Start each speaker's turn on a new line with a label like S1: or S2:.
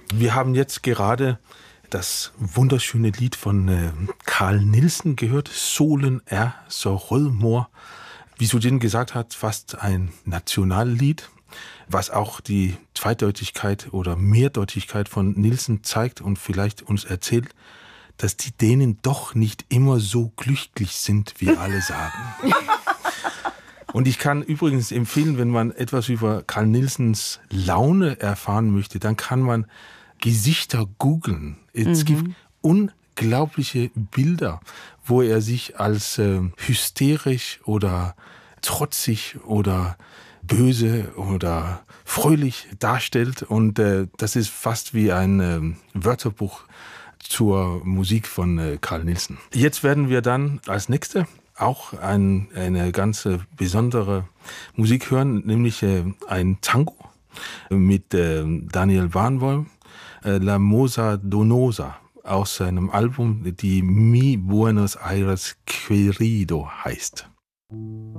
S1: Wir haben jetzt gerade das wunderschöne Lied von Carl Nielsen gehört, Solen er så rødmor. Wie Sujin gesagt hat, fast ein Nationallied, was auch die Zweideutigkeit oder Mehrdeutigkeit von Nielsen zeigt und vielleicht uns erzählt, dass die Dänen doch nicht immer so glücklich sind, wie alle sagen. Und ich kann übrigens empfehlen, wenn man etwas über Carl Nielsens Laune erfahren möchte, dann kann man Gesichter googeln. Es gibt unglaubliche Bilder, wo er sich als hysterisch oder trotzig oder böse oder fröhlich darstellt. Und das ist fast wie ein Wörterbuch zur Musik von Carl Nielsen. Jetzt werden wir dann als Nächste auch eine ganz besondere Musik hören, nämlich ein Tango mit Daniel Barenboim, La Moza Donosa, aus seinem Album, die Mi Buenos Aires Querido heißt.